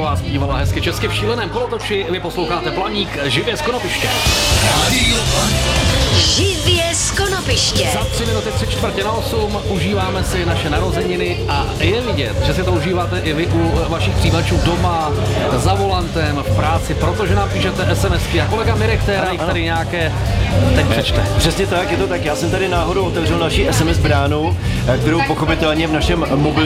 Šílenová zpívala hezky česky v Šíleném kolotoči. Vy posloucháte Planík živě z Konopiště. Živě z Konopiště. Za 3 minuty 7:45 užíváme si naše narozeniny a je vidět, že si to užíváte i vy u vašich přijímačů doma, za volantem, v práci, protože nám píšete SMSky a kolega Mirek Téra jich tady nějaké teď přečte. Přesně tak, je to tak. Já jsem tady náhodou otevřel naši SMS bránu, kterou pochopitelně v našem mobilním